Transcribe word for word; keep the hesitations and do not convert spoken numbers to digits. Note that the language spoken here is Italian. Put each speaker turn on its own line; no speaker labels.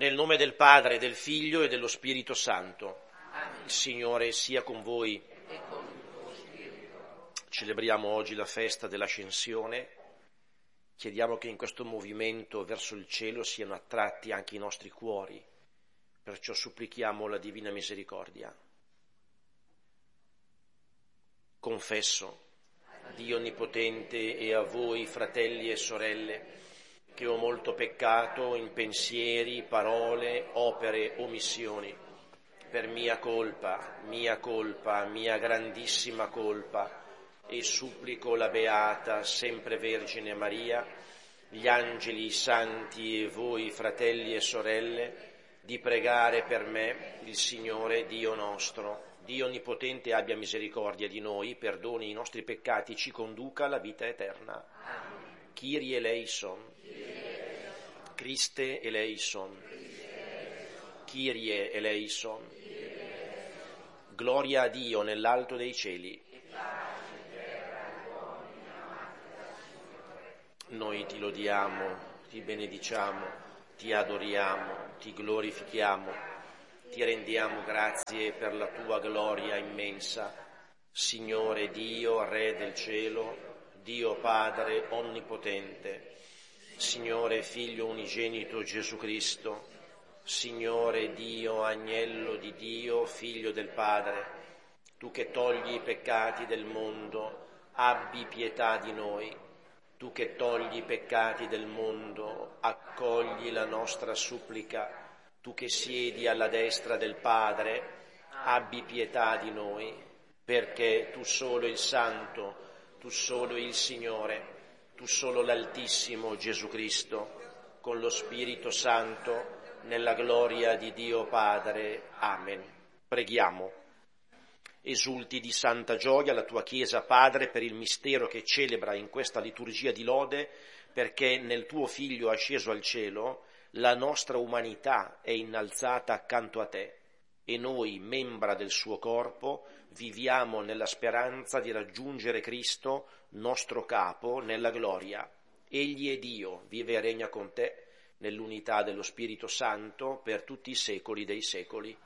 Nel nome del Padre, del Figlio e dello Spirito Santo. Amen. Il Signore sia con voi.
E con il tuo spirito.
Celebriamo oggi la festa dell'Ascensione. Chiediamo che in questo movimento verso il cielo siano attratti anche i nostri cuori. Perciò supplichiamo la Divina Misericordia. Confesso, Dio Onnipotente, e a voi, fratelli e sorelle, che ho molto peccato in pensieri, parole, opere, omissioni, per mia colpa, mia colpa, mia grandissima colpa, e supplico la Beata, sempre Vergine Maria, gli angeli, i santi e voi, fratelli e sorelle, di pregare per me il Signore Dio nostro. Dio Onnipotente abbia misericordia di noi, perdoni i nostri peccati, ci conduca alla vita eterna.
Amen.
Kyrie eleison. Christe eleison. Kyrie eleison. Gloria a Dio nell'alto dei cieli. Noi ti lodiamo, ti benediciamo, ti adoriamo, ti glorifichiamo, ti rendiamo grazie per la tua gloria immensa. Signore Dio, Re del cielo, Dio Padre onnipotente, Signore Figlio unigenito Gesù Cristo, Signore Dio, Agnello di Dio, Figlio del Padre, tu che togli i peccati del mondo, abbi pietà di noi. Tu che togli i peccati del mondo, accogli la nostra supplica. Tu che siedi alla destra del Padre, abbi pietà di noi, perché tu solo il Santo, tu solo il Signore, tu solo l'Altissimo Gesù Cristo, con lo Spirito Santo, nella gloria di Dio Padre. Amen. Preghiamo. Esulti di santa gioia la tua Chiesa, Padre, per il mistero che celebra in questa liturgia di lode, perché nel tuo Figlio asceso al cielo la nostra umanità è innalzata accanto a te e noi, membra del suo corpo, viviamo nella speranza di raggiungere Cristo, nostro capo, nella gloria. Egli è Dio, vive e regna con te nell'unità dello Spirito Santo per tutti i secoli dei secoli.